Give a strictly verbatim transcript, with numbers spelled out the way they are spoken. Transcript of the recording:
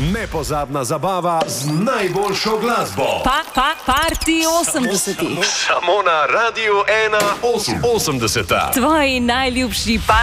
Nepozabna zabava z najboljšo glasbo. Pa, pa, party osemdesetih. Samo na Radiu ena osemdeseta. Tvoji najljubši pa.